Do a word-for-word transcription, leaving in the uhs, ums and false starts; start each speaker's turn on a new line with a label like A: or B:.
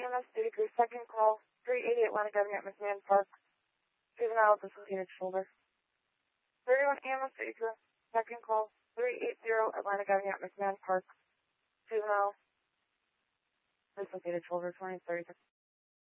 A: M S Duty Crew, second call, three eighty Atlantic Avenue at McMahon Park, juvenile dislocated shoulder. thirty-one A M S Duty Crew, second call, three eighty Atlantic Avenue at McMahon Park, juvenile dislocated shoulder, twenty thirty.